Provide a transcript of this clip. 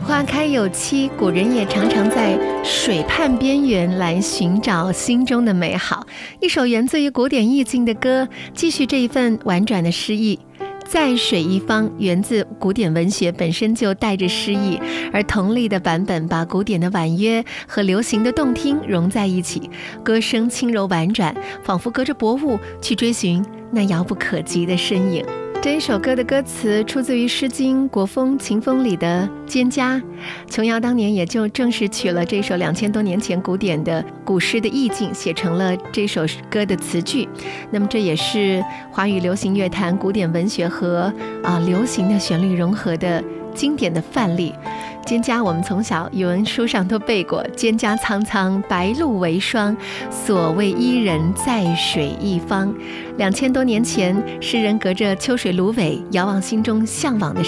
花开有期，古人也常常在水畔边缘来寻找心中的美好。一首源自于古典意境的歌，继续这一份婉转的诗意。在水一方源自古典文学，本身就带着诗意，而同类的版本把古典的婉约和流行的动听融在一起，歌声轻柔婉转，仿佛隔着薄雾去追寻那遥不可及的身影。这一首歌的歌词出自于《诗经·国风·秦风》里的《蒹葭》，琼瑶当年也就正是取了这首2000多年前古典的古诗的意境，写成了这首歌的词句。那么这也是华语流行乐坛古典文学和流行的旋律融合的经典的范例。蒹葭我们从小语文书上都背过，蒹葭苍苍，白露为霜，所谓伊人，在水一方。2000多年前，诗人隔着秋水芦苇，遥望心中向往的